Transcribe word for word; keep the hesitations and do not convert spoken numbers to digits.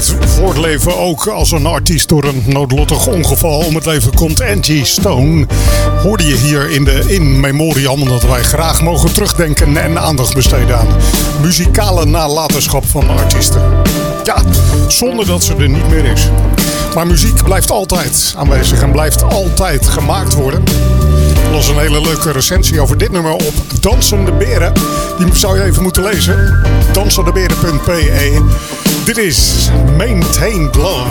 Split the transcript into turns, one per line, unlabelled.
blijft voortleven. Ook als een artiest door een noodlottig ongeval om het leven komt. Angie Stone hoorde je hier in de In Memoriam. Omdat wij graag mogen terugdenken en aandacht besteden aan muzikale nalatenschap van artiesten. Ja, zonder dat ze er niet meer is. Maar muziek blijft altijd aanwezig en blijft altijd gemaakt worden. Er was een hele leuke recensie over dit nummer op Dansende Beren. Die zou je even moeten lezen. dansendeberen punt be. Dit is Maintained Love.